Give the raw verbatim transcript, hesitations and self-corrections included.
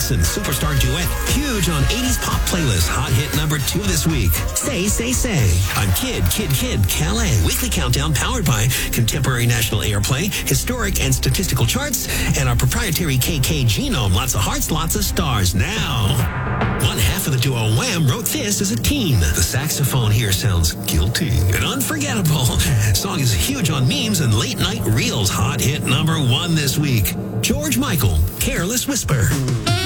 Jackson, Superstar Duet, huge on eighties pop playlist, hot hit number two this week. Say, Say, Say. I'm Kid, Kid, Kid, Calais. Weekly countdown powered by Contemporary National Airplay, historic and statistical charts, and our proprietary K K genome. Lots of hearts, lots of stars. Now, one half of the duo Wham wrote this as a teen. The saxophone here sounds guilty and unforgettable. Song is huge on memes and late night reels. Hot hit number one this week. George Michael, Careless Whisper.